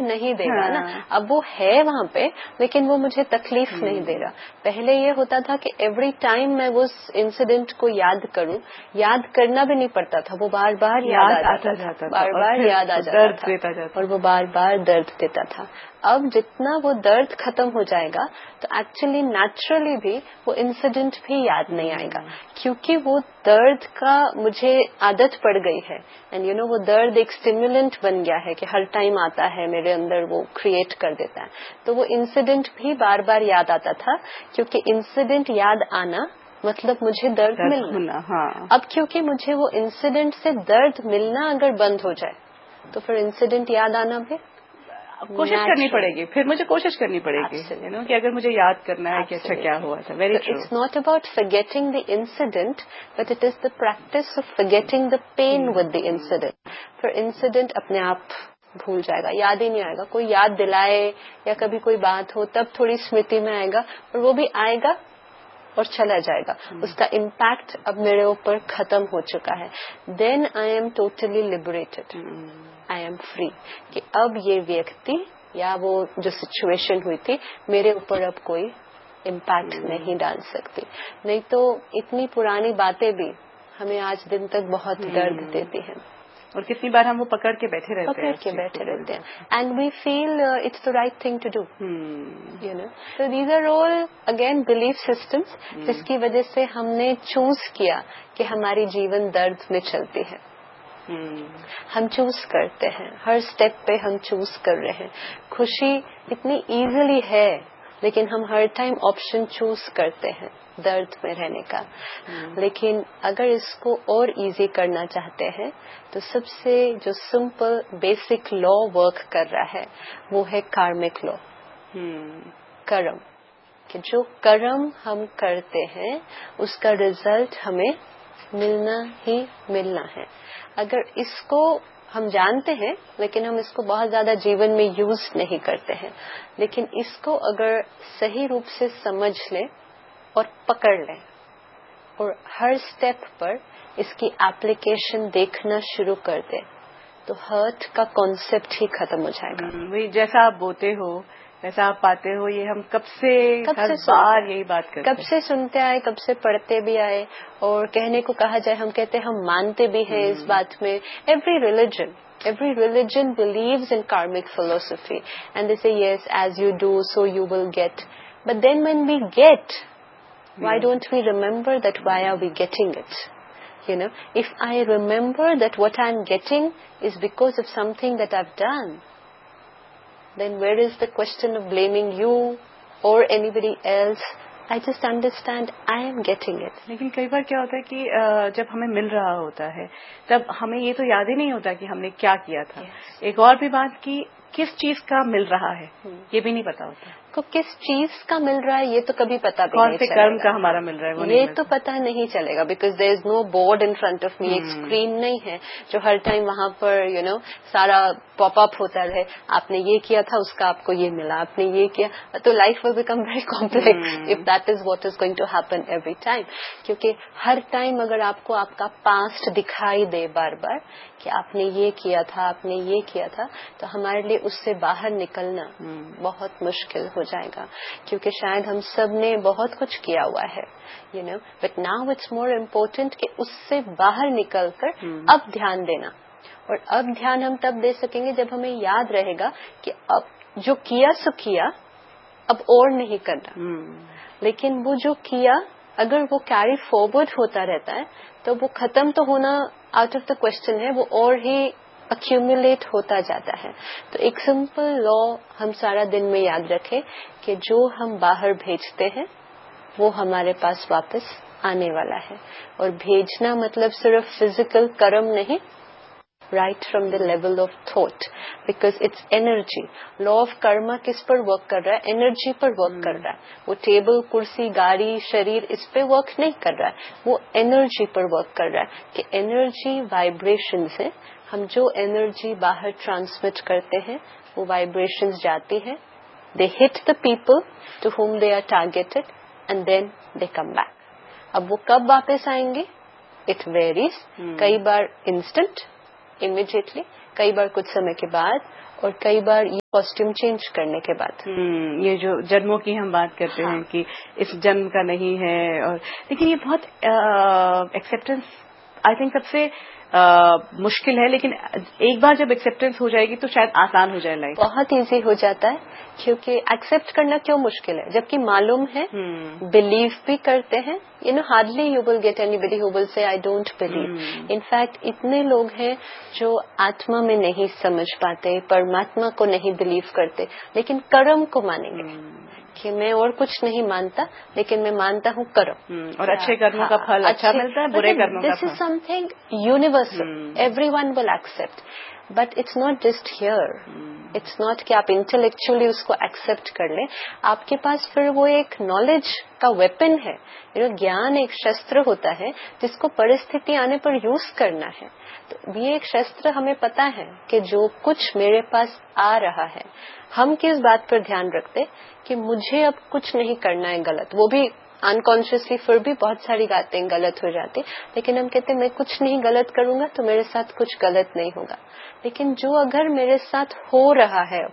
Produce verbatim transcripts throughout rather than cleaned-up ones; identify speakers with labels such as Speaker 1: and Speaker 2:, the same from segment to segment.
Speaker 1: نہیں دے گا نا. اب وہ ہے وہاں پہ لیکن وہ مجھے تکلیف نہیں دے رہا. پہلے یہ ہوتا تھا کہ ایوری ٹائم میں اس انسیڈنٹ کو یاد کروں, یاد کرنا بھی نہیں پڑتا تھا, وہ بار بار یاد آتا تھا, بار بار یاد آ جاتا تھا اور وہ بار بار درد دیتا تھا. اب جتنا وہ درد ختم ہو جائے گا تو ایکچولی نیچرلی بھی وہ انسیڈنٹ بھی یاد نہیں آئے گا, کیونکہ وہ درد کا مجھے عادت پڑ گئی ہے. اینڈ یو نو وہ درد ایک اسٹیمولنٹ بن گیا ہے کہ ہر ٹائم آتا ہے میرے اندر, وہ کریٹ کر دیتا ہے. تو وہ انسیڈنٹ بھی بار بار یاد آتا تھا, کیونکہ انسیڈنٹ یاد آنا مطلب مجھے درد ملنا. اب کیونکہ مجھے وہ انسیڈنٹ سے درد ملنا اگر بند ہو جائے تو پھر انسیڈنٹ یاد آنا بھی
Speaker 2: کوشش کرنی پڑے گی. پھر مجھے کوشش کرنی پڑے گی you know, کہ اگر مجھے یاد کرنا ہے کہ اچھا کیا ہوا تھا. Very true.
Speaker 1: It's not about forgetting the incident but it is the practice of forgetting the pain with the incident. پھر انسیڈنٹ اپنے آپ بھول جائے گا, یاد ہی نہیں آئے گا. کوئی یاد دلائے یا کبھی کوئی بات ہو تب تھوڑی اسمرتی میں آئے گا, اور وہ بھی آئے گا اور چلا جائے گا. اس کا امپیکٹ اب میرے اوپر ختم ہو چکا ہے. دین I am totally liberated, I am free, کہ اب یہ ویکتی یا وہ جو سچویشن ہوئی تھی میرے اوپر اب کوئی امپیکٹ نہیں ڈال سکتی. نہیں تو اتنی پرانی باتیں بھی ہمیں آج دن تک بہت درد دیتی ہیں,
Speaker 2: اور کتنی بار ہم وہ پکڑ کے بیٹھے رہتے
Speaker 1: ہیں پکڑ کے بیٹھے رہتے ہیں and we feel it's the right thing to do. You know so these are all again belief systems, جس کی وجہ سے ہم نے چوز کیا کہ ہماری جیون درد میں چلتی ہے. ہم چوز کرتے ہیں, ہر اسٹیپ پہ ہم چوز کر رہے ہیں. خوشی اتنی ایزیلی ہے لیکن ہم ہر ٹائم آپشن چوز کرتے ہیں درد میں رہنے کا. لیکن اگر اس کو اور ایزی کرنا چاہتے ہیں تو سب سے جو سمپل بیسک لا ورک کر رہا ہے وہ ہے کارمک لا, کرم. کہ جو کرم ہم کرتے ہیں اس کا رزلٹ ہمیں ملنا ہی ملنا ہے. اگر اس کو ہم جانتے ہیں لیکن ہم اس کو بہت زیادہ جیون میں یوز نہیں کرتے ہیں, لیکن اس کو اگر صحیح روپ سے سمجھ لیں اور پکڑ لیں اور ہر سٹیپ پر اس کی ایپلیکیشن دیکھنا شروع کر دیں تو ہرٹ کا کانسیپٹ ہی ختم ہو جائے گا.
Speaker 2: وہی جیسا آپ بوتے ہو ویسا آپ پاتے ہو, یہ ہم کب سے
Speaker 1: کب
Speaker 2: ہر
Speaker 1: سے
Speaker 2: بار یہی بات کرتے
Speaker 1: کب سے سنتے آئے, کب سے پڑھتے بھی آئے, اور کہنے کو کہا جائے ہم کہتے ہیں ہم مانتے بھی ہیں اس بات میں. Every religion every religion believes in Cormick philosophy and they سے yes as you do so you will get. But then when we get, why don't we remember that why are we getting it? You know, if I remember that what I'm getting is because of something that I've done, then where is the question of blaming you or anybody else? I just understand I am getting it.
Speaker 2: لیکن کئی بار کیا ہوتا ہے کہ جب ہمیں مل رہا ہوتا ہے تب ہمیں یہ تو یاد ہی نہیں ہوتا کہ ہم نے کیا کیا تھا. yes. ایک اور بھی بات کہ کس چیز کا مل رہا ہے hmm. یہ بھی نہیں پتا ہوتا
Speaker 1: کو کس چیز کا مل رہا ہے, یہ تو کبھی پتا بھی
Speaker 2: کون
Speaker 1: نہیں
Speaker 2: سے
Speaker 1: چلے گا.
Speaker 2: کرم کا ہمارا مل رہا ہے وہ
Speaker 1: یہ تو پتا نہیں چلے گا because there is know board in front of me. ایک اسکرین نہیں ہے جو ہر ٹائم وہاں پر یو نو سارا پاپ اپ ہوتا رہے, آپ نے یہ کیا تھا اس کا آپ کو یہ ملا, آپ نے یہ کیا. تو life will become very complex if that is what is going to happen every time. کیونکہ ہر ٹائم اگر آپ کو آپ کا پاسٹ دکھائی دے بار بار کہ آپ نے یہ کیا تھا, آپ نے یہ کیا تھا, تو ہمارے لیے اس سے باہر نکلنا بہت مشکل ہو جائے گا. کیونکہ شاید ہم سب نے بہت کچھ کیا ہوا ہے you know, but now it's more important کہ اس سے باہر نکل کر اب دھیان دینا. اور اب دھیان ہم تب دے سکیں گے جب ہمیں یاد رہے گا کہ اب جو کیا سو کیا, اب اور نہیں کرنا. لیکن وہ جو کیا اگر وہ کیری فارورڈ ہوتا رہتا ہے تو وہ ختم تو ہونا آؤٹ آف دا کوشچن ہے, وہ اور ہی ایکومولیٹ ہوتا جاتا ہے. تو ایک سمپل لا ہم سارا دن میں یاد رکھیں کہ جو ہم باہر بھیجتے ہیں وہ ہمارے پاس واپس آنے والا ہے. اور بھیجنا مطلب صرف فزیکل کرم نہیں, right from the level of thought, because it's energy. Law of کرما کس پر ورک کر رہا ہے؟ انرجی پر ورک کر رہا ہے. وہ ٹیبل, کرسی, گاڑی, شریر اس پہ ورک نہیں کر رہا ہے, وہ انرجی پر ورک کر رہا ہے. کہ انرجی وائبریشنز ہیں, ہم جو انرجی باہر ٹرانسمٹ کرتے ہیں وہ وائبریشنز جاتی ہے, دے ہٹ the people to home they are targeted and then they come back. اب وہ کب واپس آئیں گے؟ It varies. کئی بار انسٹنٹ, امیڈیٹلی, کئی بار کچھ سمے کے بعد, اور کئی بار یہ کاسٹیوم چینج کرنے کے بعد
Speaker 2: یہ جو جنموں کی ہم بات کرتے ہیں کہ اس جنم کا نہیں ہے، اور لیکن یہ بہت ایکسیپٹنس آئی تھنک سب سے مشکل ہے، لیکن ایک بار جب ایکسیپٹنس ہو جائے گی تو شاید آسان ہو جائے لائف،
Speaker 1: بہت ایزی ہو جاتا ہے. کیونکہ ایکسیپٹ کرنا کیوں مشکل ہے جبکہ معلوم ہے، بلیو بھی کرتے ہیں. You know hardly you will get any بڈی ہو ول سے I don't believe. In fact اتنے لوگ ہیں جو آتما میں نہیں سمجھ پاتے، پرماتما کو نہیں بلیو کرتے، لیکن کرم کو مانیں گے کہ میں اور کچھ نہیں مانتا، لیکن میں مانتا ہوں کرم،
Speaker 2: اور اچھے کرموں کا پھل اچھا ملتا ہے، برے کرموں کا
Speaker 1: دس از some thing universal, every one will accept. But it's not just hair, it's not کہ آپ انٹلیکچولی اس کو ایکسپٹ کر لیں. آپ کے پاس پھر وہ ایک نالج کا ویپن ہے، یو نو گیان ایک شستر ہوتا ہے جس کو پرستھتی آنے پر یوز کرنا ہے. تو یہ ایک شستر ہمیں پتا ہے کہ جو کچھ میرے پاس آ رہا ہے، ہم کس بات پر دھیان رکھتے کہ مجھے اب کچھ نہیں کرنا ہے غلط، وہ بھی انکانشیسلی پھر بھی بہت ساری باتیں غلط ہو جاتی، لیکن ہم کہتے ہیں میں کچھ نہیں غلط کروں گا تو میرے ساتھ کچھ غلط نہیں ہوگا. لیکن جو اگر میرے ساتھ ہو رہا ہے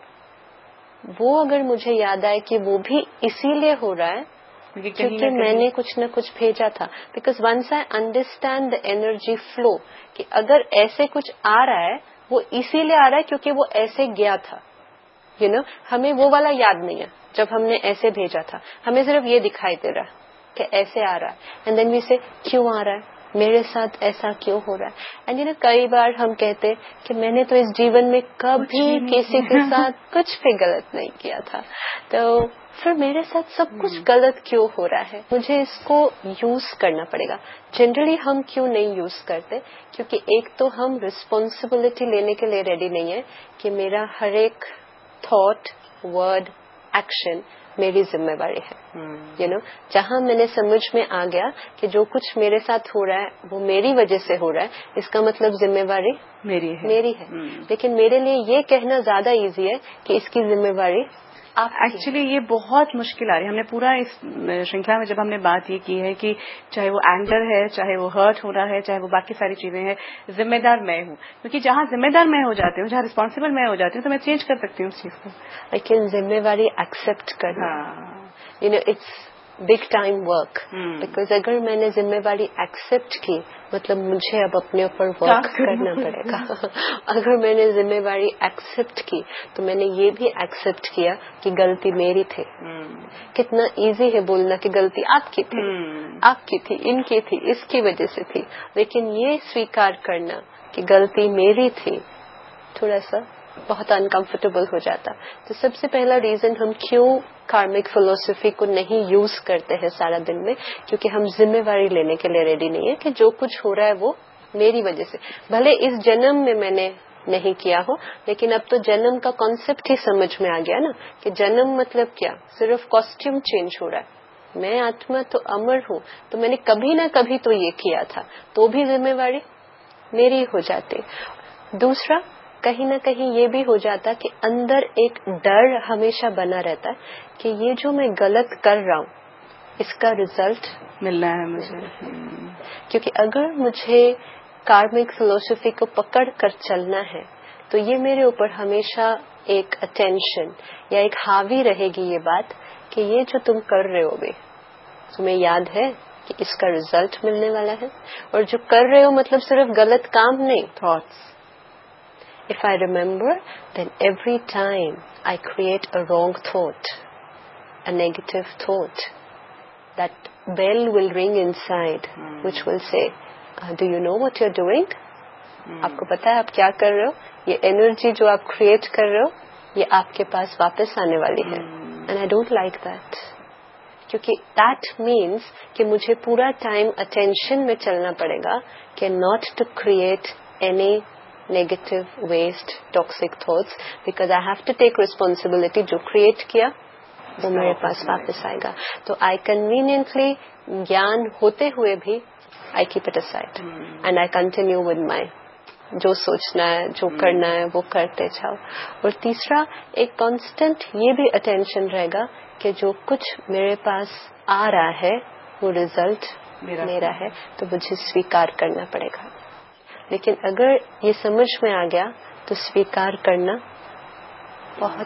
Speaker 1: وہ اگر مجھے یاد آئے کہ وہ بھی اسی لیے ہو رہا ہے کیونکہ میں نے کچھ نہ کچھ بھیجا تھا. Because once I understand the energy flu کہ اگر ایسے کچھ آ رہا ہے وہ اسی لیے آ رہا ہے کیونکہ وہ ایسے گیا تھا. یو you نو know, ہمیں وہ والا یاد نہیں ہے جب ہم نے ایسے بھیجا تھا، ہمیں صرف یہ دکھائی دے رہا کہ ایسے آ رہا ہے. اینڈ دین وی سے کیوں آ رہا ہے، میرے ساتھ ایسا کیوں ہو رہا ہے. اینڈ یو نو کئی بار ہم کہتے کہ میں نے تو اس جیون میں کبھی کسی کے ساتھ کچھ بھی غلط نہیں کیا تھا، تو پھر میرے ساتھ سب کچھ غلط کیوں ہو رہا ہے. مجھے اس کو یوز کرنا پڑے گا. جنرلی ہم کیوں نہیں یوز کرتے؟ کیونکہ ایک تو ہم رسپانسبلٹی لینے کے لیے ریڈی نہیں ہے کہ میرا ہر ایک تھاٹ، ورڈ، ایکشن میری ذمہ داری ہے. یو نو جہاں میں نے سمجھ میں آ گیا کہ جو کچھ میرے ساتھ ہو رہا ہے وہ میری وجہ سے ہو رہا ہے، اس کا مطلب ذمہ داری
Speaker 2: میری ہے
Speaker 1: میری ہے. لیکن میرے لیے یہ کہنا زیادہ ایزی ہے کہ اس کی ذمہ داری
Speaker 2: ایکچولی یہ بہت مشکل آ رہی ہے. ہم نے پورا اس شرنکھلا میں جب ہم نے بات یہ کی ہے کہ چاہے وہ اینگر ہے، چاہے وہ ہرٹ ہو رہا ہے، چاہے وہ باقی ساری چیزیں ہیں، ذمہ دار میں ہوں. کیونکہ جہاں ذمہ دار میں ہو جاتی ہوں، جہاں رسپانسبل میں ہو جاتی ہوں، تو میں چینج کر سکتی ہوں اس چیز کو.
Speaker 1: لیکن ذمہ داری ایکسپٹ کرنا، you know it's big time work. Because اگر میں نے ذمہ داری ایکسپٹ کی مطلب مجھے اب اپنے اوپر ورک کرنا پڑے گا. اگر میں نے ذمہ داری ایکسپٹ کی تو میں نے یہ بھی ایکسپٹ کیا کہ غلطی میری تھی. کتنا ایزی ہے بولنا کہ غلطی آپ کی تھی، آپ کی تھی، ان کی تھی، اس کی وجہ سے تھی. لیکن یہ سویکار کرنا کہ غلطی میری تھی تھوڑا سا بہت انکمفرٹیبل ہو جاتا. تو سب سے پہلا ریزن ہم کیوں کارمک فلسفی کو نہیں یوز کرتے ہیں سارا دن میں، کیونکہ ہم ذمہ داری لینے کے لیے ریڈی نہیں ہے کہ جو کچھ ہو رہا ہے وہ میری وجہ سے. بھلے اس جنم میں میں نے نہیں کیا ہو، لیکن اب تو جنم کا کانسیپٹ ہی سمجھ میں آ گیا نا کہ جنم مطلب کیا، صرف کاسٹیوم چینج ہو رہا ہے. میں آتما تو امر ہوں، تو میں نے کبھی نہ کبھی تو یہ کیا تھا، تو بھی ذمہ داری میری ہو جاتی. دوسرا کہیں نہ کہیں یہ بھی ہو جاتا کہ اندر ایک ڈر ہمیشہ بنا رہتا ہے کہ یہ جو میں غلط کر رہا ہوں اس کا رزلٹ
Speaker 2: ملنا ہے مجھے.
Speaker 1: کیونکہ اگر مجھے کارمک فلسفی کو پکڑ کر چلنا ہے تو یہ میرے اوپر ہمیشہ ایک اٹینشن یا ایک حاوی رہے گی یہ بات کہ یہ جو تم کر رہے ہو بھی تمہیں یاد ہے کہ اس کا رزلٹ ملنے والا ہے. اور جو کر رہے ہو مطلب صرف غلط کام نہیں،
Speaker 2: thoughts.
Speaker 1: If I remember, then every time I create a wrong thought, a negative thought, that bell will ring inside, mm. which will say, uh, do you know what you're doing? Mm. آپ کو پتا ہے آپ کیا کر رہے ہو؟ یہ energy جو آپ کریٹ کر رہے ہو یہ آپ کے پاس واپس آنے والی ہے. mm. And I don't like that. کیونکہ that means کہ مجھے پورا ٹائم اٹینشن میں چلنا پڑے گا کہ not to create any negative waste toxic thoughts because I have to take responsibility. جو کریٹ کیا وہ میرے پاس واپس آئے گا. تو آئی کنوینئنٹلی گیان ہوتے ہوئے بھی I keep it aside and I continue with my جو سوچنا ہے جو کرنا ہے وہ کرتے جاؤ. اور تیسرا ایک کانسٹنٹ یہ بھی اٹینشن رہے گا کہ جو کچھ میرے پاس آ رہا ہے وہ ریزلٹ میرا ہے تو مجھے سویکار کرنا پڑے گا. لیکن اگر یہ سمجھ میں آ گیا تو سویکار کرنا بہت